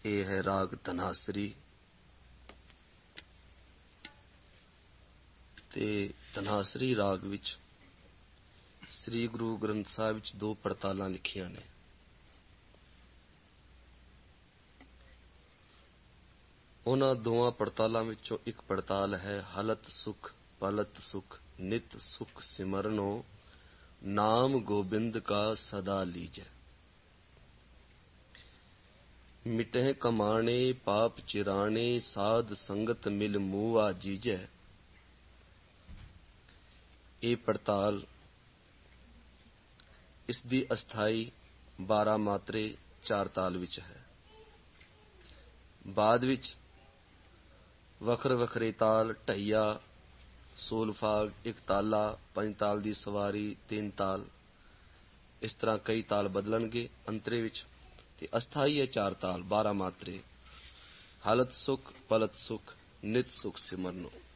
ਇਹ ਹੈ ਰਾਗ ਧਨਾਸਰੀ ਤੇ ਧਨਾਸਰੀ ਰਾਗ ਵਿੱਚ ਸ੍ਰੀ ਗੁਰੂ ਗ੍ਰੰਥ ਸਾਹਿਬ ਵਿੱਚ 2 ਪੜਤਾਲਾਂ ਲਿਖੀਆਂ ਨੇ। ਉਹਨਾਂ ਦੋਵਾਂ ਪੜਤਾਲਾਂ ਵਿੱਚੋਂ ਇੱਕ ਪੜਤਾਲ ਹੈ ਹਲਤ ਸੁਖ ਪਲਤ ਸੁਖ ਨਿਤ ਸੁਖ ਸਿਮਰਨੋ ਨਾਮ ਗੋਬਿੰਦ ਕਾ ਸਦਾ ਲੀਜੈ। ਮਿਟਹਿ ਕਮਾਣੇ ਪਾਪ ਚਿਰਾਣੇ ਸਾਧ ਸੰਗਤ ਮਿਲ ਮੂਆ ਜੀਜੈ। ਇਹ ਪੜਤਾਲ ਇਸ ਦੀ ਅਸਥਾਈ 12 ਮਾਤਰੇ 4 ਤਾਲ ਵਿੱਚ ਹੈ। ਬਾਅਦ ਵਿੱਚ ਵੱਖਰੇ ਵੱਖਰੇ ਤਾਲ ਢਈਆ ਸੋਲਫਾਗ 1 ਤਾਲਾ 5 ਤਾਲ ਦੀ ਸਵਾਰੀ 3 ਤਾਲ ਇਸ ਤਰ੍ਹਾਂ ਕਈ ਤਾਲ ਬਦਲਣਗੇ ਅੰਤਰੇ ਵਿੱਚ ਤੇ ਅਸਥਾਈ ਹੈ 4 ਤਾਲ 12 ਮਾਤਰੇ ਹਲਤ ਸੁਖ ਪਲਤ ਸੁਖ ਨਿਤ ਸੁਖ ਸਿਮਰਨੋ।